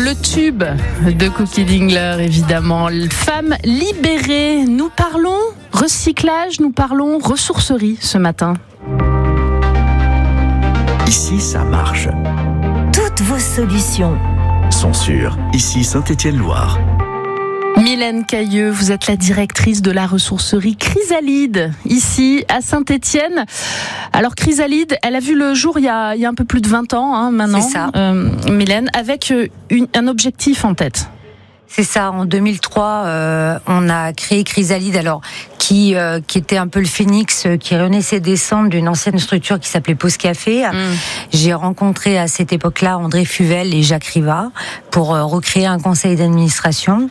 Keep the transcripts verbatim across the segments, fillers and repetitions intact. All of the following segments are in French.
Le tube de Cookie Dingler, évidemment. Femme libérée. Nous parlons recyclage, nous parlons ressourcerie ce matin. Ici, ça marche. Toutes vos solutions sont sur Ici Saint-Étienne-Loire. Mylène Cailleux, vous êtes la directrice de la ressourcerie Chrysalide, ici à Saint-Étienne. Alors Chrysalide, elle a vu le jour il y a, il y a un peu plus de vingt ans hein, maintenant, c'est ça. Euh, Mylène, avec une, un objectif en tête. C'est ça, en deux mille trois, euh, on a créé Chrysalide, alors qui euh, qui était un peu le phénix euh, qui renaissait des cendres d'une ancienne structure qui s'appelait Pause Café. Mm. J'ai rencontré à cette époque-là André Fuvel et Jacques Riva pour euh, recréer un conseil d'administration.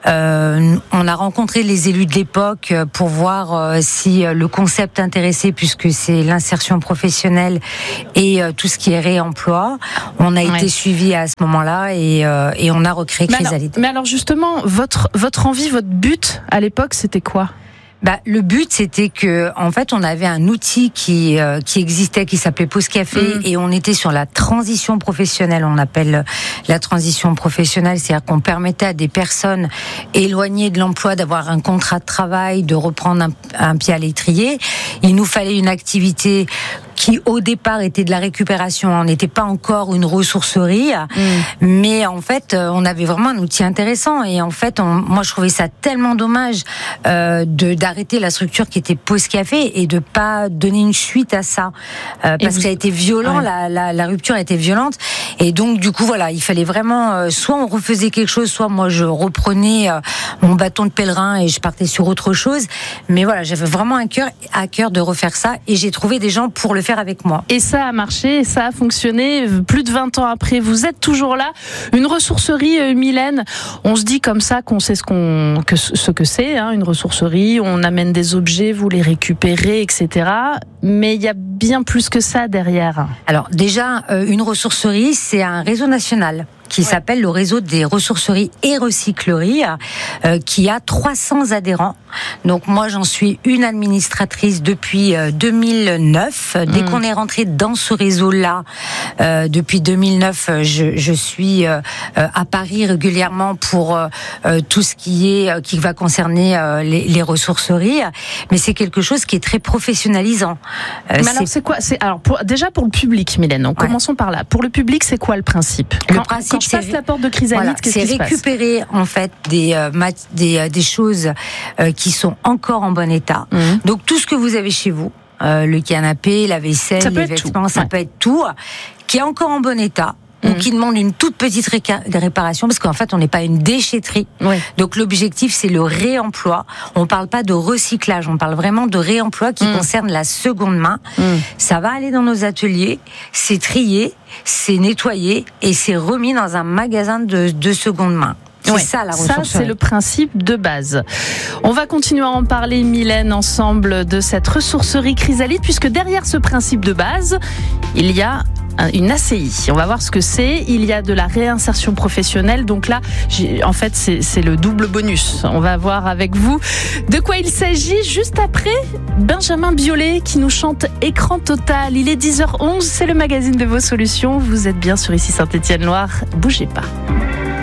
Euh, on a rencontré les élus de l'époque pour voir euh, si euh, le concept intéressait, puisque c'est l'insertion professionnelle et euh, tout ce qui est réemploi. On a ouais. été suivis à ce moment-là et, euh, et on a recréé mais Chrysalide. Alors, mais alors justement, votre, votre envie, votre but à l'époque, c'était quoi ? Bah, le but, c'était que, en fait, on avait un outil qui euh, qui existait, qui s'appelait Pause Café, mmh. et on était sur la transition professionnelle. On appelle la transition professionnelle, c'est-à-dire qu'on permettait à des personnes éloignées de l'emploi d'avoir un contrat de travail, de reprendre un, un pied à l'étrier. Il nous fallait une activité qui au départ était de la récupération. On n'était pas encore une ressourcerie, mmh. mais en fait, on avait vraiment un outil intéressant. Et en fait, on, moi, je trouvais ça tellement dommage euh, de d'arrêter la structure qui était Pause Café et de pas donner une suite à ça, euh, parce vous... que ça a été violent, ouais. la, la, la rupture a été violente. Et donc, du coup, voilà, il fallait vraiment, euh, soit on refaisait quelque chose, soit moi, je reprenais euh, mon bâton de pèlerin et je partais sur autre chose. Mais voilà, j'avais vraiment un cœur à cœur de refaire ça, et j'ai trouvé des gens pour le faire avec moi. Et ça a marché, ça a fonctionné. Plus de vingt ans après, vous êtes toujours là. Une ressourcerie, euh, Mylène. On se dit comme ça qu'on sait ce qu'on, que ce que c'est, hein, une ressourcerie. On amène des objets, vous les récupérez, et cetera. Mais il y a bien plus que ça derrière. Alors déjà, euh, une ressourcerie, c'est un réseau national qui ouais. s'appelle le réseau des ressourceries et recycleries, euh, qui a trois cents adhérents. Donc moi, j'en suis une administratrice depuis euh, deux mille neuf. Dès mmh. qu'on est rentré dans ce réseau-là, euh, depuis deux mille neuf, je, je suis euh, à Paris régulièrement pour euh, tout ce qui est qui va concerner euh, les, les ressourceries. Mais c'est quelque chose qui est très professionnalisant. Euh, Mais c'est... alors c'est quoi c'est alors pour, déjà pour le public, Mylène. Donc, ouais. Commençons par là. Pour le public, c'est quoi le principe ? Le quand, principe, quand je passe la porte de Chrysalide, voilà, qu'est-ce qui se passe ? C'est récupérer en fait des euh, mat- des euh, des choses euh, qui sont encore en bon état. Mmh. Donc tout ce que vous avez chez vous, euh, le canapé, la vaisselle, les vêtements, tout. ça ouais. peut être tout, qui est encore en bon état. Ou mmh. qui demande une toute petite ré- réparation, parce qu'en fait, on n'est pas une déchetterie. Oui. Donc, l'objectif, c'est le réemploi. On ne parle pas de recyclage, on parle vraiment de réemploi qui mmh. concerne la seconde main. Mmh. Ça va aller dans nos ateliers, c'est trié, c'est nettoyé et c'est remis dans un magasin de, de seconde main. C'est ouais, ça, la ressourcerie. Ça, c'est le principe de base. On va continuer à en parler, Mylène, ensemble de cette ressourcerie Chrysalide, puisque derrière ce principe de base, il y a une A C I. On va voir ce que c'est. Il y a de la réinsertion professionnelle. Donc là, j'ai, en fait, c'est, c'est le double bonus. On va voir avec vous de quoi il s'agit juste après Benjamin Biolay qui nous chante Écran Total. Il est dix heures onze. C'est le magazine de vos solutions. Vous êtes bien sur Ici Saint-Étienne-Loire. Bougez pas.